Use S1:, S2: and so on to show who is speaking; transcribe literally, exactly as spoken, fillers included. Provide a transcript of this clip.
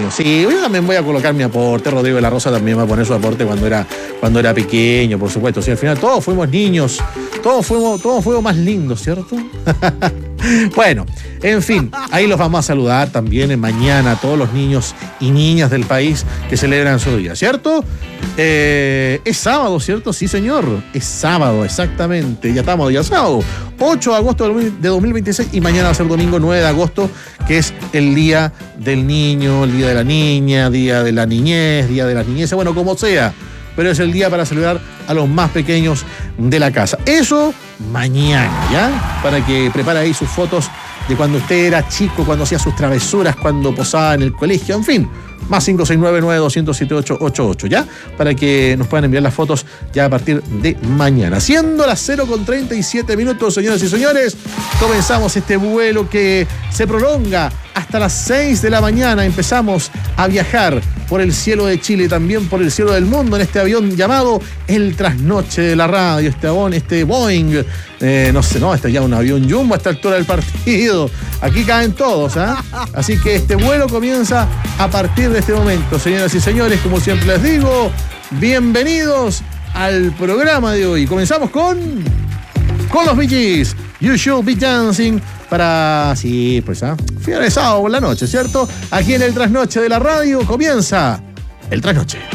S1: mío. Sí, yo también voy a colocar mi aporte. Rodrigo de la Rosa también va a poner su aporte cuando era, cuando era pequeño, por supuesto. Sí, al final todos fuimos niños, todos fuimos, todos fuimos más lindos, ¿cierto? Bueno, en fin, ahí los vamos a saludar también mañana a todos los niños y niñas del país que celebran su día, ¿cierto? Eh, es sábado, ¿cierto? Sí, señor. Es sábado, exactamente. Ya estamos, ya sábado. ocho de agosto de dos mil veintiséis y mañana va a ser domingo nueve de agosto, que es el día del niño, el día de la niña, día de la niñez, día de las niñeces, bueno, como sea. Pero es el día para celebrar a los más pequeños de la casa. Eso mañana, ¿ya? Para que prepare ahí sus fotos de cuando usted era chico, cuando hacía sus travesuras, cuando posaba en el colegio, en fin. Más cinco seis nueve, nueve dos cero siete ocho ocho ocho, ¿ya? Para que nos puedan enviar las fotos ya a partir de mañana. Siendo las cero con treinta y siete minutos, señoras y señores, comenzamos este vuelo que se prolonga hasta las seis de la mañana. Empezamos a viajar por el cielo de Chile y también por el cielo del mundo en este avión llamado el Trasnoche de la Radio. Este avión, este Boeing, eh, no sé, no, este es ya un avión jumbo a esta altura del partido. Aquí caen todos, ¿ah? ¿eh? Así que este vuelo comienza a partir de este momento, señoras y señores. Como siempre les digo, bienvenidos al programa de hoy. Comenzamos con con los Bee Gees, You Should Be Dancing, para, sí, pues, ¿ah? ¿eh? Finalizado por la noche, ¿cierto? Aquí en el Trasnoche de la Radio comienza el Trasnoche.